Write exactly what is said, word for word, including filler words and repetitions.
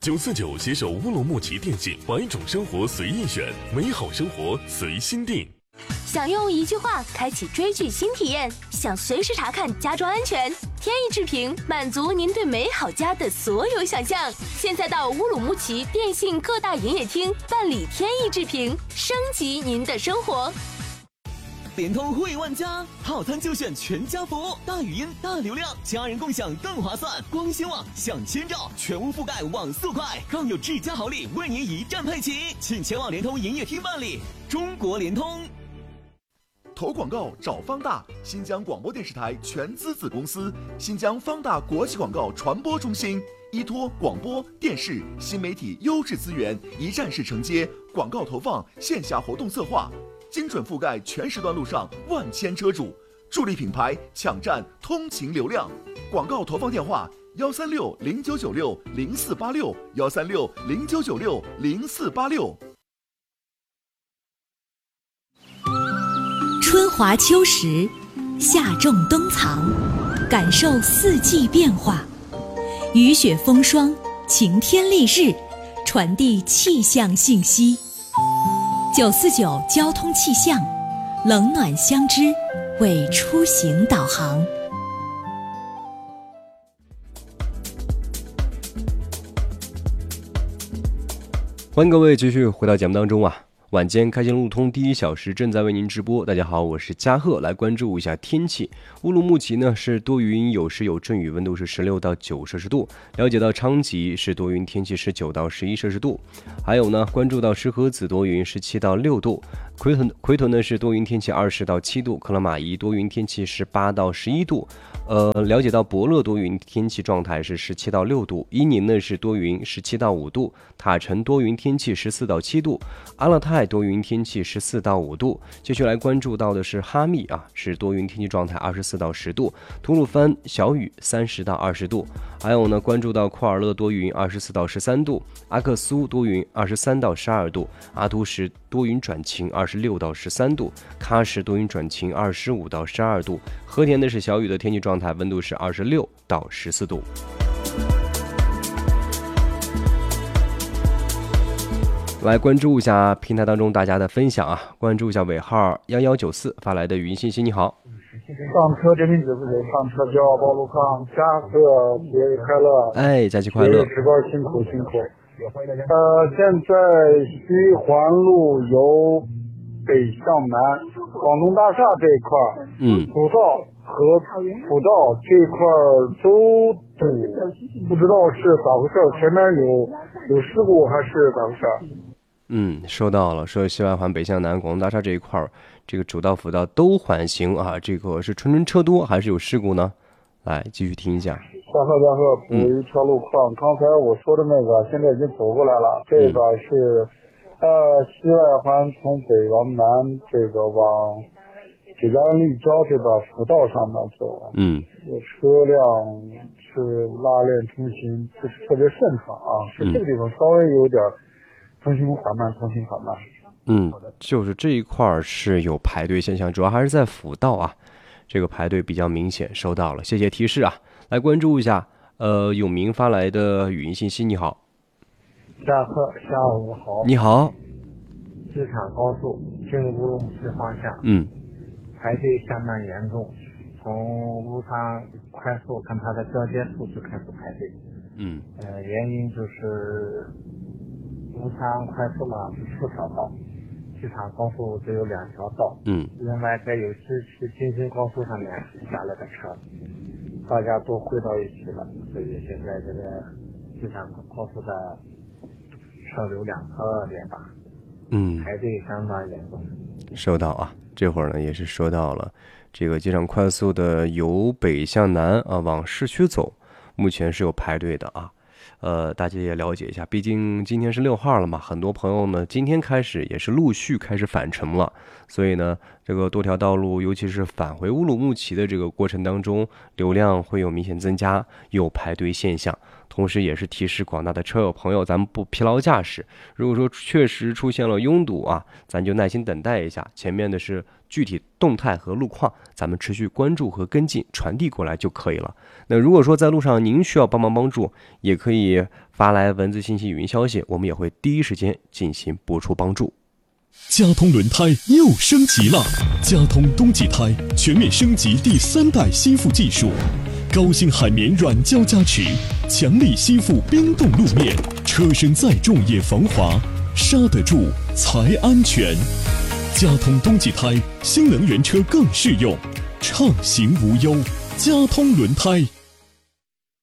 九四九携手乌鲁木齐电信，百种生活随意选，美好生活随心定。 想用一句话开启追剧新体验，想随时查看家装安全，天翼智屏满足您对美好家的所有想象。现在到乌鲁木齐电信各大营业厅办理天翼智屏，升级您的生活。 联通惠万家，套餐就选全家福，大语音大流量，家人共享更划算。光纤网享千兆，全屋覆盖网速快，更有智家好礼为您一站配齐，请前往联通营业厅办理。中国联通。 投广告找方大，新疆广播电视台全资子公司，新疆方大国际广告传播中心，依托广播电视新媒体优质资源，一站式承接广告投放、线下活动策划，精准覆盖全时段路上万千车主，助力品牌抢占通勤流量。广告投放电话：幺三六零九九六零四八六，幺三六零九九六零四八六。 春华秋实，夏种冬藏，感受四季变化，雨雪风霜，晴天丽日，传递气象信息。九四九交通气象，冷暖相知，为出行导航。 欢迎各位继续回到节目当中啊。晚间开心路通第一小时正在为您直播。大家好，我是嘉贺，来关注一下天气。乌鲁木齐呢是多云，有时有阵雨，温度是十六到九摄氏度。了解到昌吉是多云天气，十九到十一摄氏度。还有呢，关注到石河子多云，十七到六度。奎屯奎屯呢是多云天气，二十到七度。克拉玛依多云天气，十八到十一度。呃，了解到伯乐多云天气状态是十七到六度，伊宁呢是多云，十七到五度，塔城多云天气，十四到七度，阿勒泰多云天气，十四到五度。继续来关注到的是哈密啊，是多云天气状态，二十四到十度，吐鲁番小雨，三十到二十度。还有呢，关注到库尔勒多云，二十四到十三度，阿克苏多云，二十三到十二度，阿图什多云转晴，二十六到十三度，喀什多云转晴，二十五到十二度。和田的是小雨的天气状态，温度是二十六到十四度。来关注一下平台当中大家的分享啊，关注一下尾号幺幺九四发来的语音信息。你好， 上车这名字不对，上车叫保路康，嘉贺节日快乐！ 哎，假期快乐！ 值班辛苦辛苦。呃，现在西环路由北向南，广东大厦这一块， 嗯， 辅道和辅道这一块都堵，不知道是咋回事，前面有有事故还是咋回事？ 嗯，收到了，说西外环北向南广东大厦这一块，这个主道辅道都缓行啊，这个是纯纯车多还是有事故呢？来继续听一下。 嘉贺嘉贺，补一条路况，刚才我说的那个现在已经走过来了，这个是、嗯、呃西外环从北往南，这个往济南立交这边辅道上面走， 嗯， 车辆是拉链通行不是特别顺畅啊，是这个地方稍微有点通行缓慢，通行缓慢。 嗯，就是这一块是有排队现象，主要还是在辅道啊，这个排队比较明显，收到了，谢谢提示啊。来关注一下，呃，永明发来的语音信息。你好， 嘉贺，下午好。 你好。 机场高速进乌鲁木齐方向， 嗯， 排队相当严重，从乌昌快速看它的交接处就开始排队。 嗯， 呃，原因就是乌昌快速嘛是四条道，机场高速只有两条道。 嗯， 另外在有支持京津高速上面下来的车，大家都汇到一起了，所以现在这个机场高速的车流量特别大， 嗯， 排队相当严重。 收到啊，这会儿呢也是说到了这个机场快速的由北向南啊往市区走，目前是有排队的啊。呃，大家也了解一下，毕竟今天是六号了嘛，很多朋友呢今天开始也是陆续开始返程了，所以呢， 这个多条道路，尤其是返回乌鲁木齐的这个过程当中，流量会有明显增加，有排队现象。同时也是提示广大的车友朋友，咱们不疲劳驾驶。如果说确实出现了拥堵啊，咱就耐心等待一下，前面的是具体动态和路况，咱们持续关注和跟进，传递过来就可以了。那如果说在路上您需要帮忙帮助，也可以发来文字信息、语音消息，我们也会第一时间进行播出帮助。 佳通轮胎又升级了，佳通冬季胎全面升级第三代吸附技术，高性海绵软胶加持，强力吸附冰冻路面，车身再重也防滑，刹得住才安全。佳通冬季胎，新能源车更适用，畅行无忧。佳通轮胎。